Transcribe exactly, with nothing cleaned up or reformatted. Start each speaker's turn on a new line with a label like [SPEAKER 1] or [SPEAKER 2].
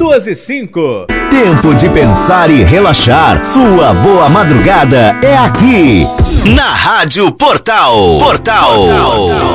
[SPEAKER 1] duas e cinco.
[SPEAKER 2] Tempo de pensar e relaxar. Sua boa madrugada é aqui, na Rádio Portal. Portal. Portal.